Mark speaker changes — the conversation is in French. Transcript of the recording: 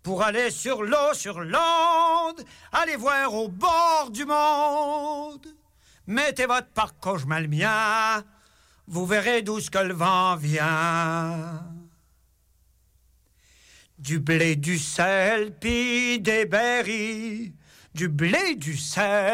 Speaker 1: pour aller sur l'eau, sur l'onde, allez voir au bord du monde. Mettez votre parcours, je mets le mien, vous verrez d'où ce que le vent vient. Du blé, du sel, pis des berries, du blé, du sel.